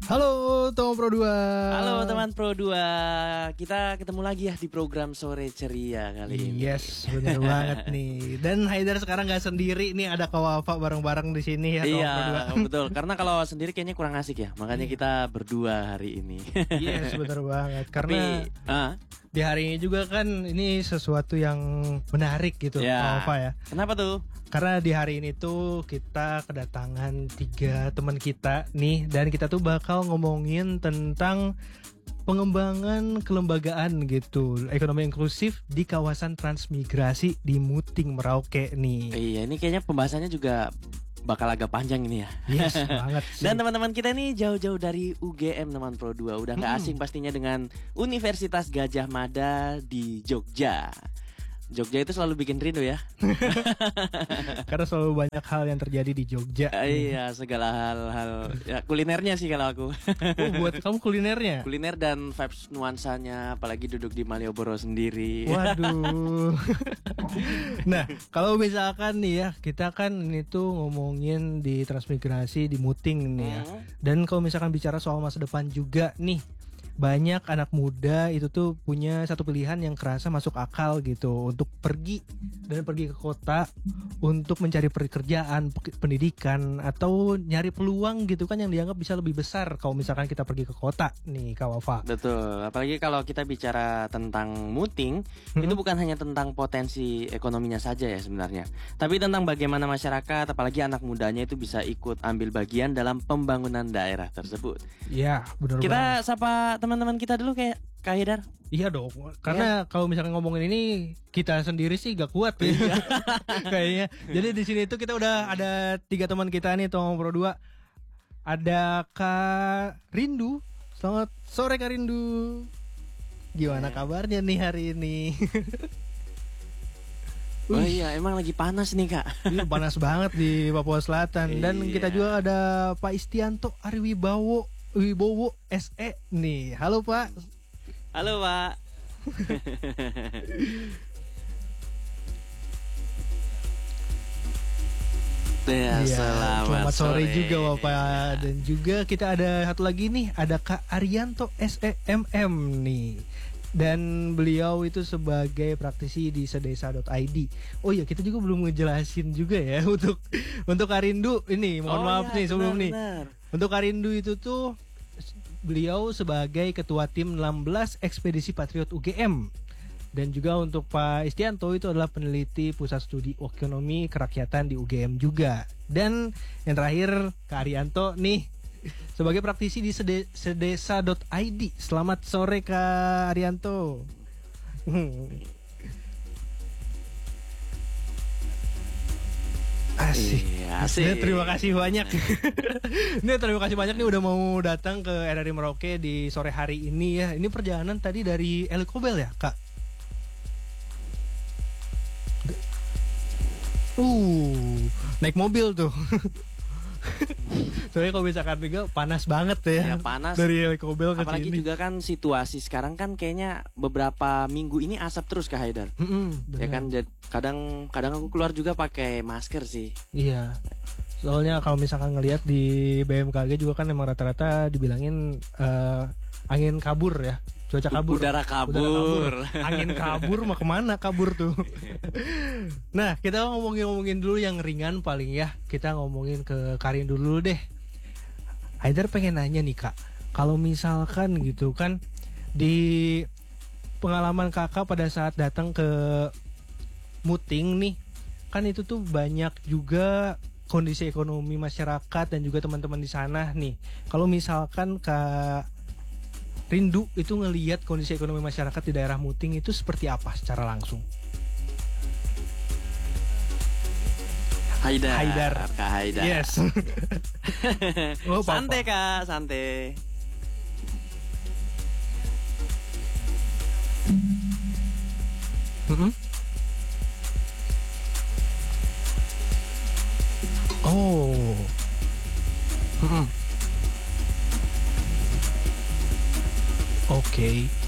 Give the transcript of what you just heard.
Halo teman Pro 2. Halo teman Pro 2. Kita ketemu lagi ya di program Sore Ceria kali ini. Yes, benar banget nih. Dan Haidar sekarang gak sendiri nih, ada Kak Wafa bareng-bareng di sini ya. Iya, betul. Karena kalau sendiri kayaknya kurang asik ya. Makanya kita berdua hari ini. Yes, benar banget. Karena di hari ini juga kan ini sesuatu yang menarik gitu, Kak Wafa ya. Kenapa tuh? Karena di hari ini tuh kita kedatangan 3 teman kita nih, dan kita tuh bakal ngomongin tentang pengembangan kelembagaan gitu, ekonomi inklusif di kawasan transmigrasi di Muting, Merauke nih. Iya, ini kayaknya pembahasannya juga bakal agak panjang ini ya. Yes, banget sih. Dan teman-teman kita nih jauh-jauh dari UGM teman Pro 2. Udah gak asing pastinya dengan Universitas Gadjah Mada di Jogja. Jogja itu selalu bikin rindu ya. Karena selalu banyak hal yang terjadi di Jogja. Iya, segala hal ya, kulinernya sih kalau aku. Oh, buat kamu kulinernya? Kuliner dan vibes nuansanya, apalagi duduk di Malioboro sendiri. Waduh. Nah, kalau misalkan nih ya, kita kan ini tuh ngomongin di transmigrasi di Muting nih ya. Dan kalau misalkan bicara soal masa depan juga nih, banyak anak muda itu tuh punya satu pilihan yang kerasa masuk akal gitu, untuk pergi ke kota untuk mencari pekerjaan, pendidikan, atau nyari peluang gitu kan, yang dianggap bisa lebih besar kalau misalkan kita pergi ke kota nih, Kak Wafa. Betul, apalagi kalau kita bicara tentang Muting, itu bukan hanya tentang potensi ekonominya saja ya sebenarnya, tapi tentang bagaimana masyarakat, apalagi anak mudanya itu bisa ikut ambil bagian dalam pembangunan daerah tersebut. Iya, benar. Kita sapa teman-teman kita dulu kayak Kak Haidar. Iya dong, karena kalau misalkan ngomongin ini kita sendiri sih gak kuat ya. Kayaknya. Jadi di sini itu kita udah ada 3 teman kita nih, teman Pro 2. Ada Kak Rindu. Selamat sore Kak Rindu. Gimana kabarnya nih hari ini? Oh iya, emang lagi panas nih Kak. Iya, panas banget di Papua Selatan. Dan kita juga ada Pak Istianto Ariwibowo SE nih. Halo Pak. Halo Pak. Ya, selamat sore juga Bapak. Dan juga kita ada satu lagi nih, ada Kak Arianto SEMM nih. Dan beliau itu sebagai praktisi di sedesa.id. Oh iya, kita juga belum ngejelasin juga ya untuk Karindu ini. Mohon maaf nih sebelum nih. Untuk Karindu itu tuh beliau sebagai ketua tim 16 Ekspedisi Patriot UGM. Dan juga untuk Pak Istianto itu adalah peneliti Pusat Studi Ekonomi Kerakyatan di UGM juga. Dan yang terakhir Kak Arianto nih sebagai praktisi di sedesa.id. Selamat sore Kak Arianto. Asik. Terima kasih banyak. Terima kasih banyak nih udah mau datang ke RRI Merauke di sore hari ini ya. Ini perjalanan tadi dari Elikobel ya Kak? Naik mobil tuh. Soalnya kalau misalkan juga panas banget ya, panas dari Elikobel ke sini. Apalagi juga kan situasi sekarang kan kayaknya beberapa minggu ini asap terus Kak Haidar. Ya kan, kadang aku keluar juga pakai masker sih. Iya. Soalnya kalau misalkan ngelihat di BMKG juga kan emang rata-rata dibilangin angin kabur ya. Cuaca kabur. Udara kabur. Angin kabur mah kemana kabur tuh. Nah, kita ngomongin dulu yang ringan paling ya. Kita ngomongin ke Karin dulu deh. Haidar pengen nanya nih Kak, kalau misalkan gitu kan, di pengalaman kakak pada saat datang ke Muting nih, kan itu tuh banyak juga kondisi ekonomi masyarakat dan juga teman-teman di sana nih. Kalau misalkan Kak Rindu itu ngelihat kondisi ekonomi masyarakat di daerah Muting itu seperti apa secara langsung? Haidar. Kak Haidar. Yes. Santai Kak, santai. Oh. Oke.